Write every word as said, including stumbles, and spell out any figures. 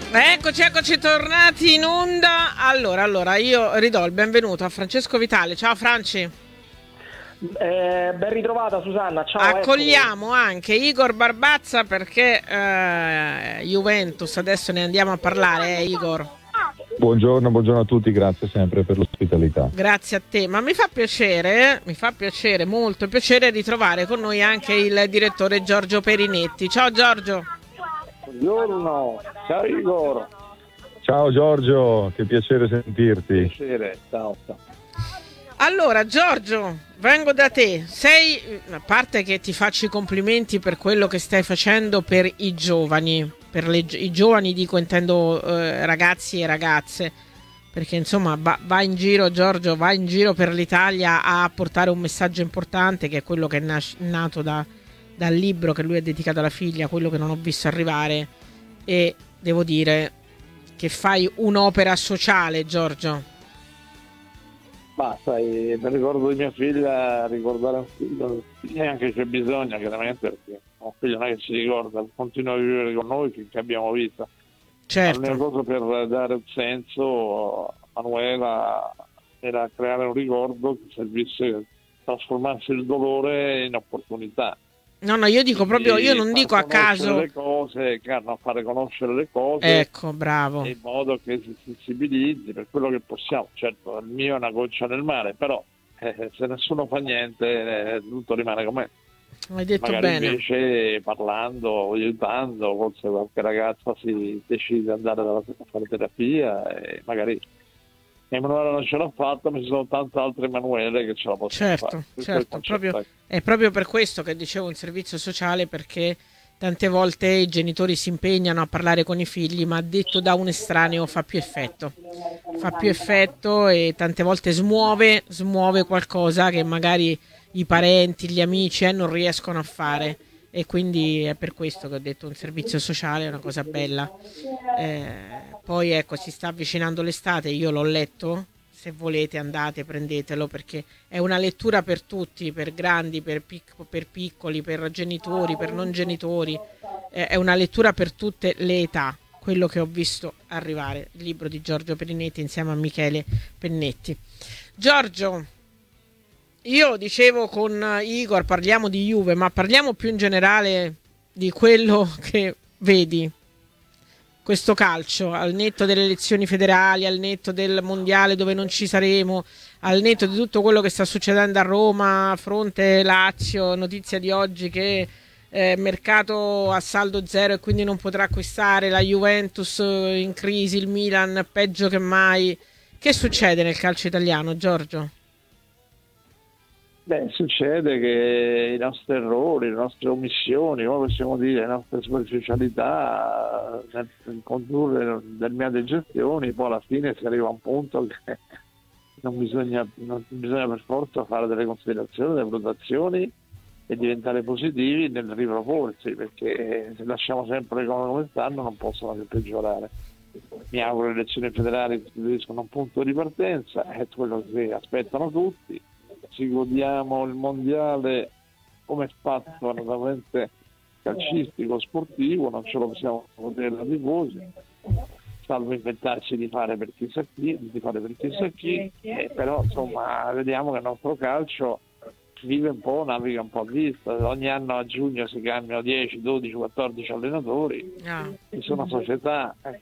Eccoci, eccoci tornati in onda. Allora, allora, io ridò il benvenuto a Francesco Vitale. Ciao Franci. Eh, ben ritrovata Susanna, ciao, eccomi. Accogliamo anche Igor Barbazza perché eh, Juventus, adesso ne andiamo a parlare, eh, Igor. Buongiorno, buongiorno a tutti, grazie sempre per l'ospitalità. Grazie a te, ma mi fa piacere, mi fa piacere, molto piacere ritrovare con noi anche il direttore Giorgio Perinetti. Ciao Giorgio. Buongiorno, ciao Igor. Ciao Giorgio, che piacere sentirti. Piacere, ciao, ciao. Allora Giorgio, vengo da te. Sei, a parte che ti faccio i complimenti per quello che stai facendo per i giovani, per le, i giovani dico intendo eh, ragazzi e ragazze, perché insomma va, va in giro Giorgio, va in giro per l'Italia a portare un messaggio importante che è quello che è nas- nato da, dal libro che lui ha dedicato alla figlia, quello che non ho visto arrivare, e devo dire che fai un'opera sociale Giorgio. Ma sai, mi ricordo di mia figlia, ricordare un figlio, neanche c'è bisogno chiaramente perché un figlio non è che si ricorda, continua a vivere con noi finché abbiamo vita. Certo. L'unica cosa per dare un senso a Manuela era creare un ricordo che servisse a trasformarsi il dolore in opportunità. No, no, io dico proprio, io non dico a caso. Le cose, a fare conoscere le cose. Ecco, bravo. In modo che si sensibilizzi per quello che possiamo. Certo, il mio è una goccia nel mare, però eh, se nessuno fa niente, eh, tutto rimane com'è. Hai detto Magari bene. invece parlando, aiutando, forse qualche ragazza si decide di andare a fare terapia e magari Emanuele non ce l'ha fatta, ma ci sono tante altre Emanuele che ce la possono certo, fare. Certo, proprio, è proprio per questo che dicevo un servizio sociale, perché tante volte i genitori si impegnano a parlare con i figli, ma detto da un estraneo fa più effetto. Fa più effetto e tante volte smuove, smuove qualcosa che magari i parenti, gli amici eh, non riescono a fare. E quindi è per questo che ho detto un servizio sociale è una cosa bella. Eh, poi ecco, si sta avvicinando l'estate, io l'ho letto, se volete andate, prendetelo, perché è una lettura per tutti, per grandi, per, pic- per piccoli, per genitori, per non genitori, eh, è una lettura per tutte le età, quello che ho visto arrivare, il libro di Giorgio Perinetti insieme a Michele Pennetti. Giorgio, io dicevo con Igor, parliamo di Juve, ma parliamo più in generale di quello che vedi, questo calcio, al netto delle elezioni federali, al netto del mondiale dove non ci saremo, al netto di tutto quello che sta succedendo a Roma, fronte Lazio, notizia di oggi che eh, mercato a saldo zero e quindi non potrà acquistare, la Juventus in crisi, il Milan peggio che mai. Che succede nel calcio italiano, Giorgio? Beh, succede che i nostri errori, le nostre omissioni, come possiamo dire, le nostre superficialità nel condurre determinate gestioni, poi alla fine si arriva a un punto che non bisogna, non bisogna per forza fare delle considerazioni, delle valutazioni e diventare positivi nel riproporsi, perché se lasciamo sempre le cose come stanno non possono che peggiorare. Mi auguro che le elezioni federali costituiscono un punto di partenza, è quello che aspettano tutti. Ci godiamo il mondiale come spazio naturalmente calcistico, sportivo, non ce lo possiamo godere da tifosi, salvo inventarci di fare per chissà chi, di fare per chissà chi, eh, però insomma vediamo che il nostro calcio vive un po', naviga un po' a vista, ogni anno a giugno si cambiano dieci, dodici, quattordici allenatori, Ah. ci sono società